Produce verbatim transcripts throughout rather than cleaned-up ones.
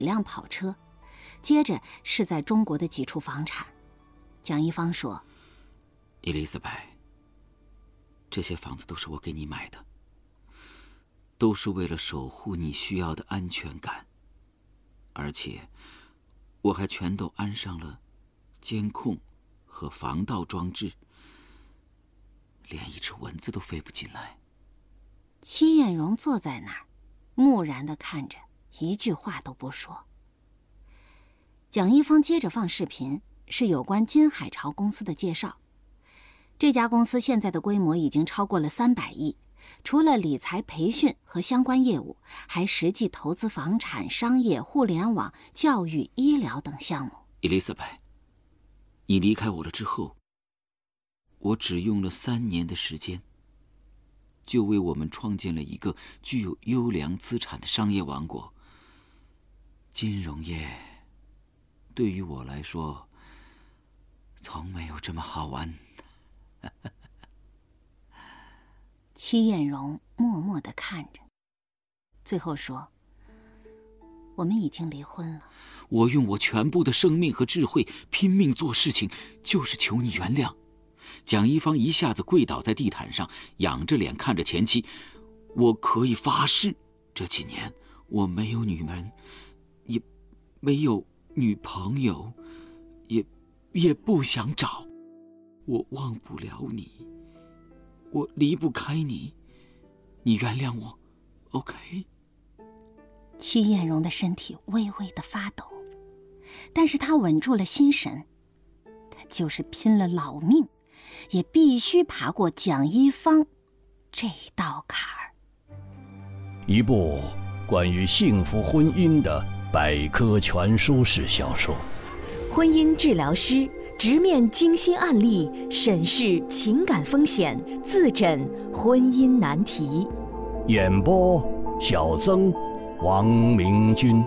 辆跑车，接着是在中国的几处房产。蒋一芳说：“ 伊丽莎白，这些房子都是我给你买的，都是为了守护你需要的安全感，而且我还全都安上了监控和防盗装置，连一只蚊子都飞不进来。” 戚艳荣坐在那儿，木然地看着，一句话都不说。蒋一芳接着放视频，是有关金海潮公司的介绍。这家公司现在的规模已经超过了三百亿，除了理财培训和相关业务，还实际投资房产、商业、互联网、教育、医疗等项目。 伊丽莎白，你离开我了之后，我只用了三年的时间，就为我们创建了一个具有优良资产的商业王国。金融业对于我来说，从没有这么好玩。 戚艳荣默默地看着，最后说：“我们已经离婚了。” 我用我全部的生命和智慧拼命做事情，就是求你原谅。蒋一芳一下子跪倒在地毯上，仰着脸看着前妻。我可以发誓，这几年我没有女人，也没有女朋友，也也不想找。我忘不了你，我离不开你，你原谅我 ，OK？ 戚艳荣的身体微微的发抖，但是她稳住了心神，她就是拼了老命，也必须爬过蒋一芳这道坎儿。 一部关于幸福婚姻的百科全书式小说， 婚姻治疗师直面精心案例，审视情感风险，自诊婚姻难题。 演播小曾、王明君。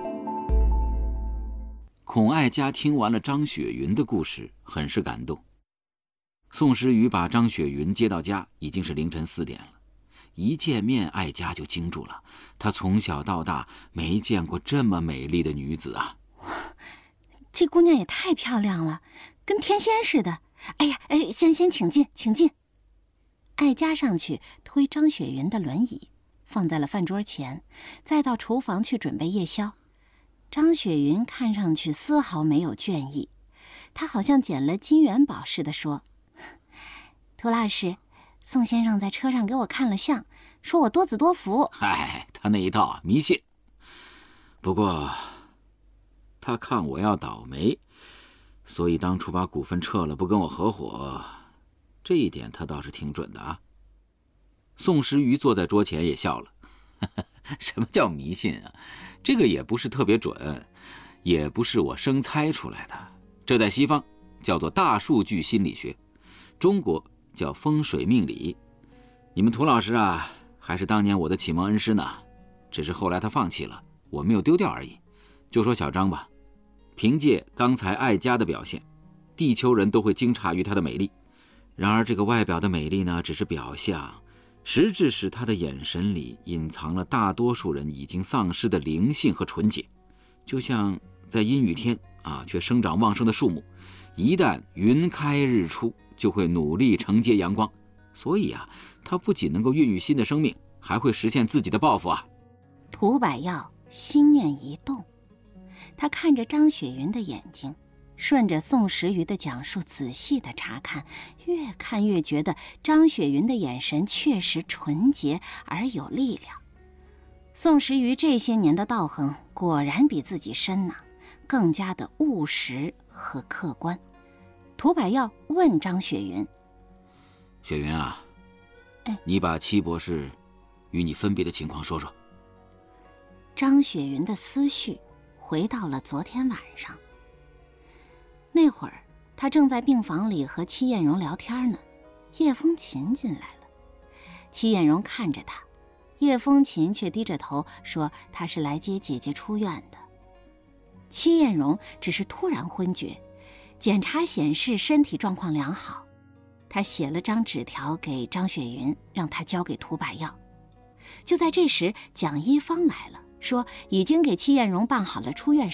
孔爱家听完了张雪云的故事，很是感动。宋时瑜把张雪云接到家，已经是凌晨四点了。一见面，爱家就惊住了。她从小到大没见过这么美丽的女子啊！ 这姑娘也太漂亮了，跟天仙似的。哎呀，哎，先先请进，请进。爱家上去推张雪云的轮椅，放在了饭桌前，再到厨房去准备夜宵。张雪云看上去丝毫没有倦意，她好像捡了金元宝似的说：“涂老师，宋先生在车上给我看了相，说我多子多福。” 嗨，他那一套啊，迷信。不过他看我要倒霉，所以当初把股份撤了，不跟我合伙，这一点他倒是挺准的啊。宋时瑜坐在桌前也笑了，什么叫迷信啊？这个也不是特别准，也不是我生猜出来的，这在西方叫做大数据心理学，中国叫风水命理。你们涂老师啊，还是当年我的启蒙恩师呢，只是后来他放弃了，我没有丢掉而已。就说小张吧，凭借刚才爱家的表现，地球人都会惊诧于她的美丽。然而这个外表的美丽呢，只是表象，实质是她的眼神里隐藏了大多数人已经丧失的灵性和纯洁。就像在阴雨天啊，却生长旺盛的树木，一旦云开日出，就会努力承接阳光。所以啊，它不仅能够孕育新的生命，还会实现自己的抱负啊。 涂百耀心念一动，他看着张雪云的眼睛，顺着宋时瑜的讲述仔细的查看，越看越觉得张雪云的眼神确实纯洁而有力量。宋时瑜这些年的道行果然比自己深呐、啊，更加的务实和客观。涂百耀问张雪云：“ 雪云啊， 哎， 你把戚博士与你分别的情况说说。” 张雪云的思绪回到了昨天晚上。那会儿，他正在病房里和戚艳荣聊天呢，叶风琴进来了。戚艳荣看着他，叶风琴却低着头说他是来接姐姐出院的。戚艳荣只是突然昏厥，检查显示身体状况良好。他写了张纸条给张雪云，让她交给涂百耀。就在这时，蒋一芳来了， 说已经给戚艳荣办好了出院